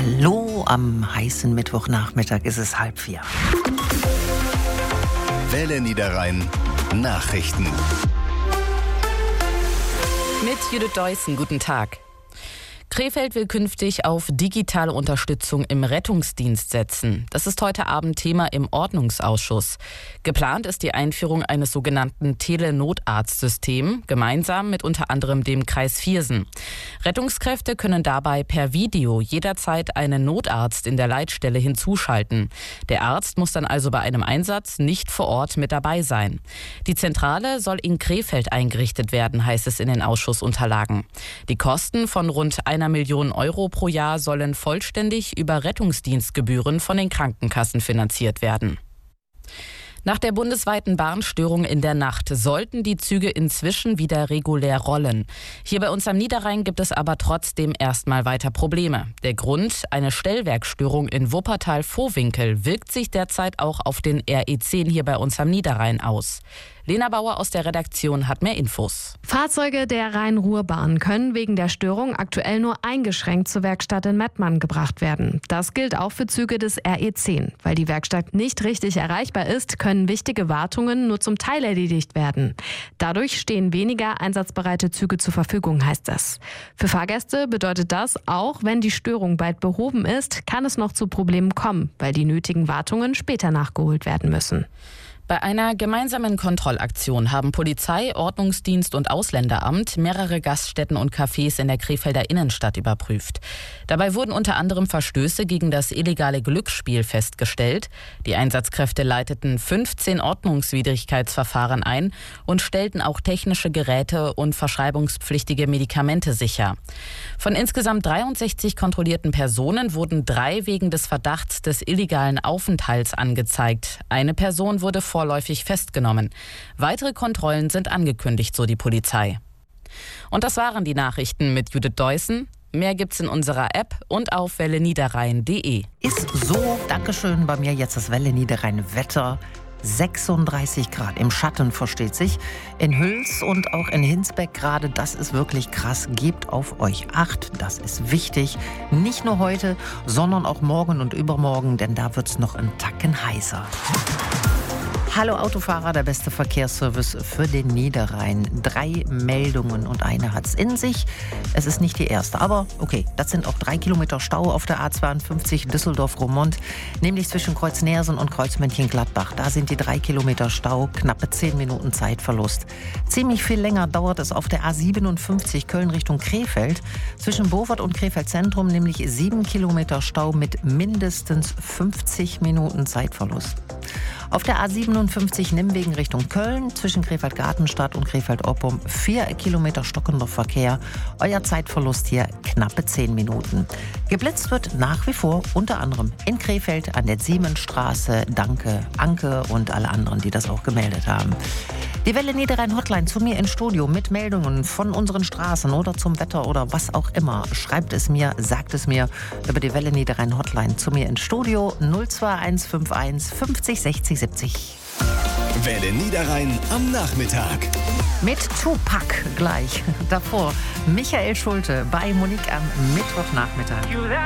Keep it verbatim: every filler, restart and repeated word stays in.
Hallo, am heißen Mittwochnachmittag ist es halb vier. Welle Niederrhein Nachrichten. Mit Judith Deussen, guten Tag. Krefeld will künftig auf digitale Unterstützung im Rettungsdienst setzen. Das ist heute Abend Thema im Ordnungsausschuss. Geplant ist die Einführung eines sogenannten Telenotarztsystems, gemeinsam mit unter anderem dem Kreis Viersen. Rettungskräfte können dabei per Video jederzeit einen Notarzt in der Leitstelle hinzuschalten. Der Arzt muss dann also bei einem Einsatz nicht vor Ort mit dabei sein. Die Zentrale soll in Krefeld eingerichtet werden, heißt es in den Ausschussunterlagen. Die Kosten von rund einer Million Euro pro Jahr sollen vollständig über Rettungsdienstgebühren von den Krankenkassen finanziert werden. Nach der bundesweiten Bahnstörung in der Nacht sollten die Züge inzwischen wieder regulär rollen. Hier bei uns am Niederrhein gibt es aber trotzdem erstmal weiter Probleme. Der Grund, eine Stellwerkstörung in Wuppertal-Vohwinkel, wirkt sich derzeit auch auf den R E zehn hier bei uns am Niederrhein aus. Lena Bauer aus der Redaktion hat mehr Infos. Fahrzeuge der Rhein-Ruhr-Bahn können wegen der Störung aktuell nur eingeschränkt zur Werkstatt in Mettmann gebracht werden. Das gilt auch für Züge des R E zehn. Weil die Werkstatt nicht richtig erreichbar ist, können wichtige Wartungen nur zum Teil erledigt werden. Dadurch stehen weniger einsatzbereite Züge zur Verfügung, heißt es. Für Fahrgäste bedeutet das, auch wenn die Störung bald behoben ist, kann es noch zu Problemen kommen, weil die nötigen Wartungen später nachgeholt werden müssen. Bei einer gemeinsamen Kontrollaktion haben Polizei, Ordnungsdienst und Ausländeramt mehrere Gaststätten und Cafés in der Krefelder Innenstadt überprüft. Dabei wurden unter anderem Verstöße gegen das illegale Glücksspiel festgestellt. Die Einsatzkräfte leiteten fünfzehn Ordnungswidrigkeitsverfahren ein und stellten auch technische Geräte und verschreibungspflichtige Medikamente sicher. Von insgesamt dreiundsechzig kontrollierten Personen wurden drei wegen des Verdachts des illegalen Aufenthalts angezeigt. Eine Person wurde vorläufig festgenommen. Weitere Kontrollen sind angekündigt, so die Polizei. Und das waren die Nachrichten mit Judith Deussen. Mehr gibt's in unserer App und auf welle niederrhein punkt de. Ist so, Dankeschön, bei mir jetzt das Welle Niederrhein Wetter. sechsunddreißig Grad im Schatten, versteht sich. In Hüls und auch in Hinsbeck gerade, das ist wirklich krass. Gebt auf euch Acht, das ist wichtig. Nicht nur heute, sondern auch morgen und übermorgen, denn da wird's noch einen Tacken heißer. Hallo Autofahrer, der beste Verkehrsservice für den Niederrhein. Drei Meldungen und eine hat's in sich. Es ist nicht die erste, aber okay, das sind auch drei Kilometer Stau auf der A zweiundfünfzig Düsseldorf-Roermond, nämlich zwischen Kreuz Neersen und Kreuz Mönchengladbach. Da sind die drei Kilometer Stau, knappe zehn Minuten Zeitverlust. Ziemlich viel länger dauert es auf der A siebenundfünfzig Köln Richtung Krefeld. Zwischen Bovert und Krefeld Zentrum nämlich sieben Kilometer Stau mit mindestens fünfzig Minuten Zeitverlust. Auf der A siebenundfünfzig Nimwegen Richtung Köln, zwischen Krefeld-Gartenstadt und Krefeld-Oppum, vier Kilometer stockender Verkehr. Euer Zeitverlust hier knappe zehn Minuten. Geblitzt wird nach wie vor unter anderem in Krefeld an der Siemensstraße. Danke Anke und alle anderen, die das auch gemeldet haben. Die Welle Niederrhein Hotline zu mir ins Studio mit Meldungen von unseren Straßen oder zum Wetter oder was auch immer. Schreibt es mir, sagt es mir über die Welle Niederrhein Hotline zu mir ins Studio null zwei eins fünf eins fünfzig sechzig siebzig. Welle Niederrhein am Nachmittag. Mit Tupac gleich. Davor Michael Schulte bei Monique am Mittwochnachmittag.